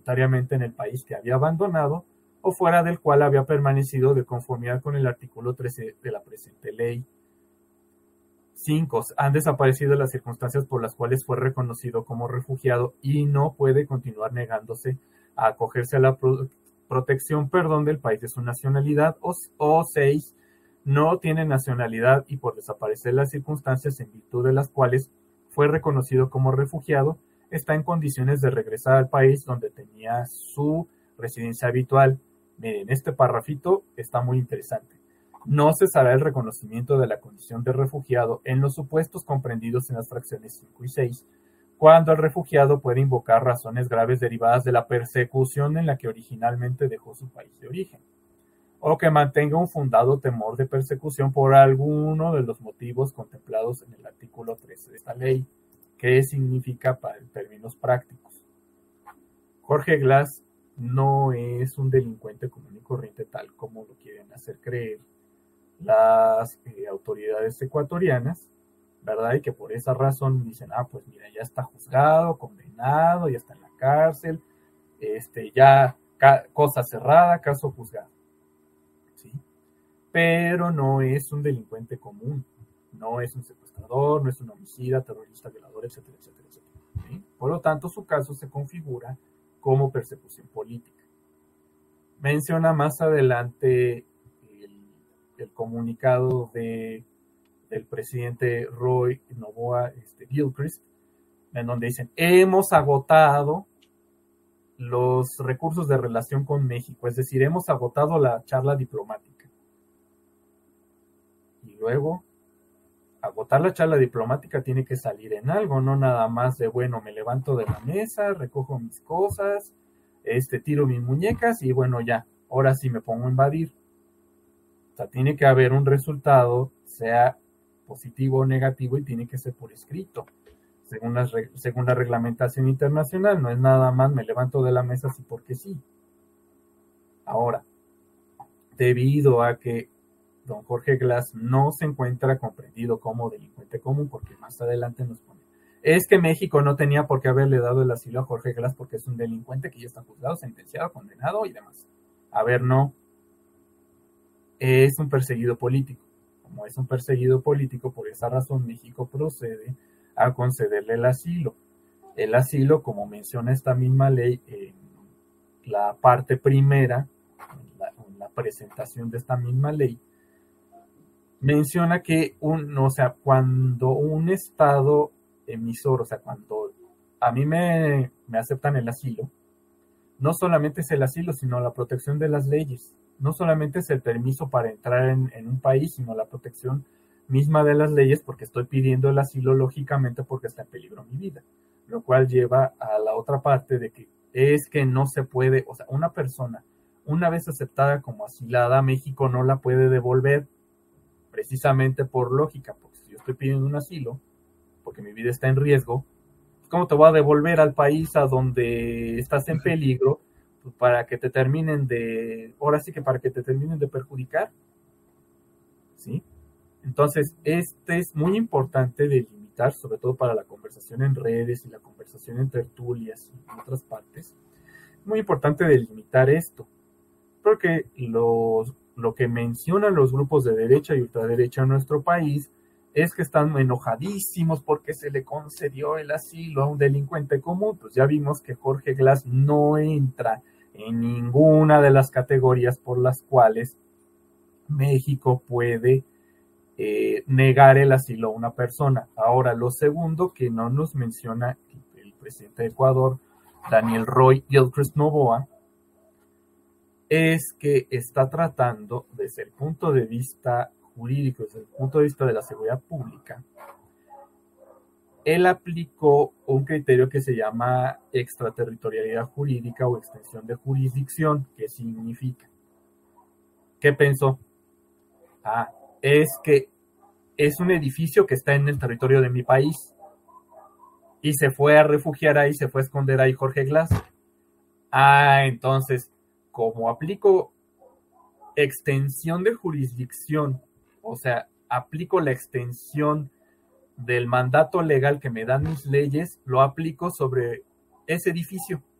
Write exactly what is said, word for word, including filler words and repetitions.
voluntariamente en el país que había abandonado o fuera del cual había permanecido de conformidad con el artículo trece de la presente ley. Cinco. Han desaparecido las circunstancias por las cuales fue reconocido como refugiado y no puede continuar negándose a acogerse a la pro- protección, perdón, del país de su nacionalidad. O, o seis. No tiene nacionalidad y por desaparecer las circunstancias en virtud de las cuales fue reconocido como refugiado, está en condiciones de regresar al país donde tenía su residencia habitual. Miren, este parrafito está muy interesante. No cesará el reconocimiento de la condición de refugiado en los supuestos comprendidos en las fracciones cinco y seis, cuando el refugiado puede invocar razones graves derivadas de la persecución en la que originalmente dejó su país de origen, o que mantenga un fundado temor de persecución por alguno de los motivos contemplados en el artículo trece de esta ley. ¿Qué significa para términos prácticos? Jorge Glass no es un delincuente común y corriente tal como lo quieren hacer creer las eh, autoridades ecuatorianas, ¿verdad? Y que por esa razón dicen, ah, pues mira, ya está juzgado, condenado, ya está en la cárcel, este, ya ca- cosa cerrada, caso juzgado, ¿sí? Pero no es un delincuente común, no es un secuestrador, no es un homicida, terrorista, violador, etcétera, etcétera, etcétera, ¿sí? Por lo tanto, su caso se configura como persecución política. Menciona más adelante el comunicado de, del presidente Roy Noboa este, Gilchrist, en donde dicen, hemos agotado los recursos de relación con México, es decir, hemos agotado la charla diplomática. Y luego, agotar la charla diplomática tiene que salir en algo, no nada más de, bueno, me levanto de la mesa, recojo mis cosas, este, tiro mis muñecas y bueno, ya, ahora sí me pongo a invadir. O sea, tiene que haber un resultado, sea positivo o negativo, y tiene que ser por escrito, según, las, según la reglamentación internacional. No es nada más me levanto de la mesa así porque sí. Ahora, debido a que don Jorge Glass no se encuentra comprendido como delincuente común, porque más adelante nos pone, es que México no tenía por qué haberle dado el asilo a Jorge Glass porque es un delincuente que ya está juzgado, sentenciado, condenado y demás. A ver, no. Es un perseguido político. Como es un perseguido político, por esa razón México procede a concederle el asilo. El asilo, como menciona esta misma ley, en la parte primera, en la, en la presentación de esta misma ley, menciona que un, o sea, cuando un estado emisor, o sea, cuando a mí me, me aceptan el asilo, no solamente es el asilo, sino la protección de las leyes. No solamente es el permiso para entrar en, en un país, sino la protección misma de las leyes, porque estoy pidiendo el asilo lógicamente porque está en peligro mi vida. Lo cual lleva a la otra parte de que es que no se puede, o sea, una persona, una vez aceptada como asilada, México no la puede devolver, precisamente por lógica, porque si yo estoy pidiendo un asilo, porque mi vida está en riesgo, ¿cómo te voy a devolver al país a donde estás en peligro? Pues para que te terminen de, ahora sí que para que te terminen de perjudicar, ¿sí? Entonces, este es muy importante delimitar, sobre todo para la conversación en redes y la conversación en tertulias y en otras partes, muy importante delimitar esto, porque los, lo que mencionan los grupos de derecha y ultraderecha en nuestro país es que están enojadísimos porque se le concedió el asilo a un delincuente común. Pues ya vimos que Jorge Glass no entra en ninguna de las categorías por las cuales México puede eh, negar el asilo a una persona. Ahora, lo segundo que no nos menciona el presidente de Ecuador, Daniel Roy Gilchrist Noboa, es que está tratando desde el punto de vista jurídico, desde el punto de vista de la seguridad pública. Él aplicó un criterio que se llama extraterritorialidad jurídica o extensión de jurisdicción. ¿Qué significa? ¿Qué pensó? Ah, es que es un edificio que está en el territorio de mi país y se fue a refugiar ahí, se fue a esconder ahí Jorge Glass. Ah, entonces, como aplico extensión de jurisdicción, o sea, aplico la extensión del mandato legal que me dan mis leyes, lo aplico sobre ese edificio.